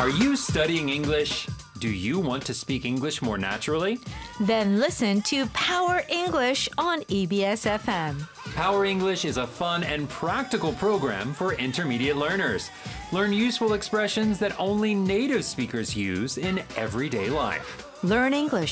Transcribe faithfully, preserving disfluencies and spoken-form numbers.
Are you studying English? Do you want to speak English more naturally? Then listen to Power English on E B S F M. Power English is a fun and practical program for intermediate learners. Learn useful expressions that only native speakers use in everyday life. Learn English